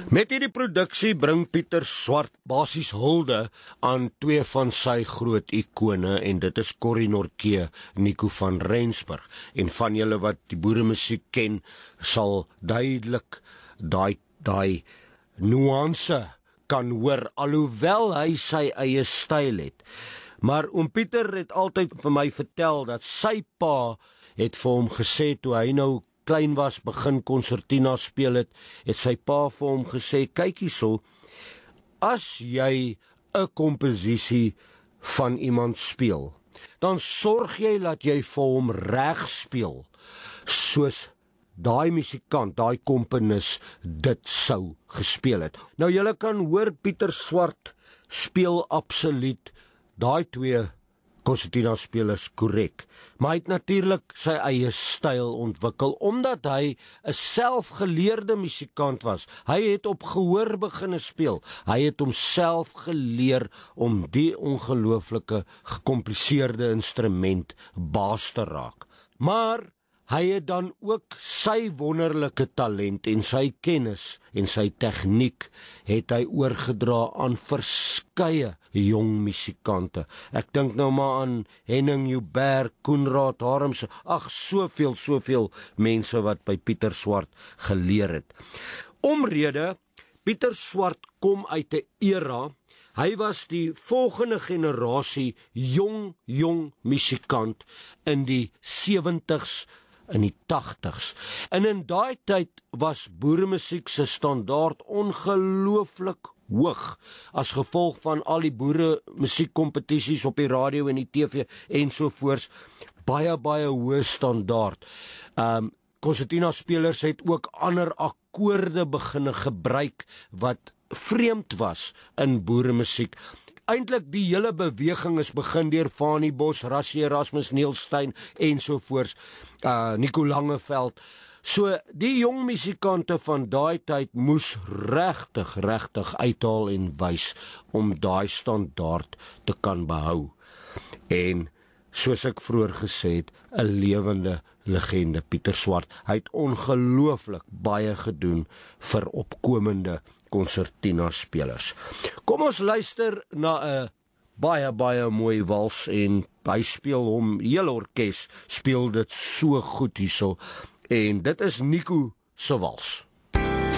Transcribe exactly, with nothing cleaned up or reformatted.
Met hierdie produksie bring Pieter Swart basies hulde aan twee van sy groot ikone en dit is Corrie Nortje, Nico van Rensburg. En van julle wat die boeremusiek ken, sal duidelik daai daai nuance kan hoor, alhoewel hy sy eie styl het. Maar oom Pieter het altyd vir my vertel dat sy pa het vir hom gesê toe hy nou klein was, begin konsertina speel het, het sy pa vir hom gesê, kyk hierso, as jy 'n komposisie van iemand speel, dan sorg jy dat jy vir hom reg speel, soos daai musikant, daai komponis dit sou gespeel het. Nou julle kan hoor, Pieter Swart speel absoluut daai twee konsertina spelers korrek, maar hy het natuurlik sy eie styl ontwikkel, omdat hy 'n selfgeleerde musikant was. Hy het op gehoor begine speel, hy het homself geleer om die ongelooflike gekompliseerde instrument baas te raak. Maar hy het dan ook sy wonderlike talent en sy kennis en sy tegniek het hy oorgedra aan verskeie jong musikante. Ek dink nou maar aan Henning Joubert, Koenraad Harmse, ag soveel, soveel mense wat by Pieter Swart geleer het. Omrede, Pieter Swart kom uit 'n era, hy was die volgende generasie jong, jong musikant in die sewentigs, in die tagtigs. En in daai tyd was boeremusiek se standaard ongelooflik hoog, as gevolg van al die boere musiekkompetisies op die radio en die T V ensovoorts, baie, baie hoë standaard. Um, konsertina spelers het ook ander akkoorde beginne gebruik, wat vreemd was in boeremusiek. Eintlik die hele beweging is begin deur Fanie Bos, Rassie Erasmus, Neil Stein ensovoorts, uh, Nico Langeveld. So die jong musikante van daai tyd moes regtig, regtig uithaal en wys om daai standaard te kan behou. En soos ek vroeër gesê het, 'n lewende legende, Pieter Swart. Hy het ongelooflik baie gedoen vir opkomende konsertina spelers. Kom ons luister na 'n baie, baie mooi wals en hy speel hom, hele orkes speel dit so goed hierso en dit is Nico se wals.